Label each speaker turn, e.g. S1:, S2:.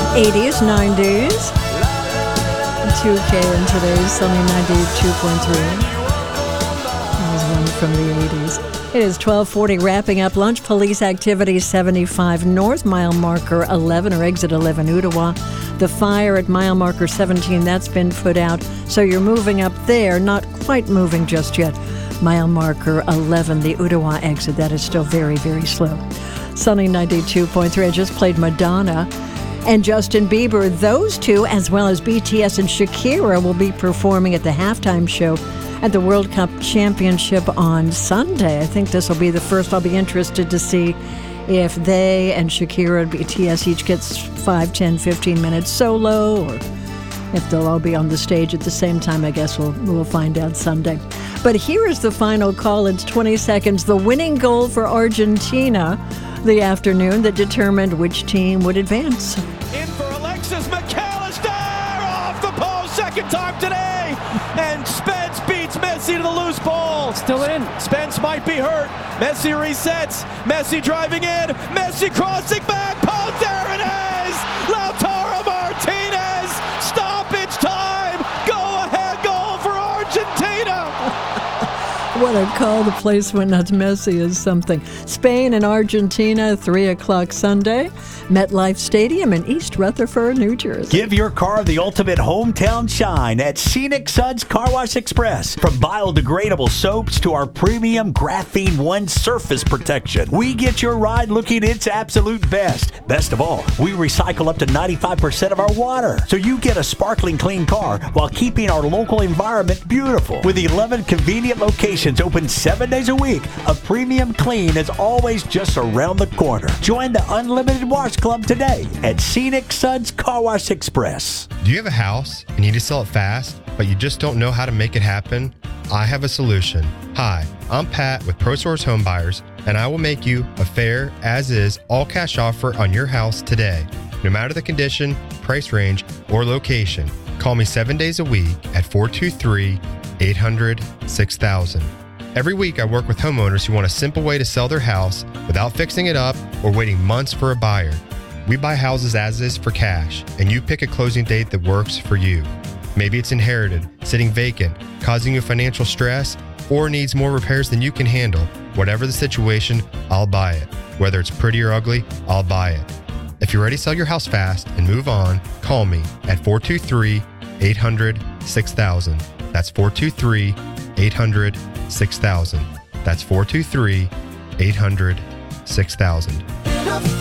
S1: 80s, 90s. 2K in today's sunny 92.3. That was one from the 80s. It is 12:40, wrapping up lunch. Police activity 75 north, mile marker 11 or exit 11 Ottawa. The fire at mile marker 17, that's been put out. So you're moving up there, not quite moving just yet. Mile marker 11, the Ottawa exit, that is still very, very slow. Sunny 92.3, I just played Madonna and Justin Bieber. Those two, as well as BTS and Shakira, will be performing at the halftime show at the World Cup Championship on Sunday. I think this will be the first. I'll be interested to see if they and Shakira and BTS each gets 5, 10, 15 minutes solo, or if they'll all be on the stage at the same time. I guess we'll find out Sunday. But here is the final call. It's 20 seconds. The winning goal for Argentina the afternoon that determined which team would advance.
S2: In for Alexis McAllister, off the post, second time today, and Spence beats Messi to the loose ball.
S3: Still in.
S2: Spence might be hurt. Messi resets. Messi driving in. Messi crossing back. Post, there it is. Lautaro Martinez. Stoppage time. Go ahead goal for Argentina.
S1: What a call. The place went nuts. Messi is something. Spain and Argentina, 3 o'clock Sunday. MetLife Stadium in East Rutherford, New Jersey.
S4: Give your car the ultimate hometown shine at Scenic Suds Car Wash Express. From biodegradable soaps to our premium Graphene One surface protection, we get your ride looking its absolute best. Best of all, we recycle up to 95% of our water, so you get a sparkling clean car while keeping our local environment beautiful. With 11 convenient locations open 7 days a week, a premium clean is always just around the corner. Join the Unlimited Wash Club today at Scenic Suds Car Wash Express.
S5: Do you have a house and you need to sell it fast, but you just don't know how to make it happen? I have a solution. Hi, I'm Pat with ProSource Home Buyers, and I will make you a fair, as-is, all-cash offer on your house today. No matter the condition, price range, or location, call me 7 days a week at 423-800-6000. Every week, I work with homeowners who want a simple way to sell their house without fixing it up or waiting months for a buyer. We buy houses as is for cash, and you pick a closing date that works for you. Maybe it's inherited, sitting vacant, causing you financial stress, or needs more repairs than you can handle. Whatever the situation, I'll buy it. Whether it's pretty or ugly, I'll buy it. If you're ready to sell your house fast and move on, call me at 423-800-6000. That's 423-800-6000. That's 423-800-6000.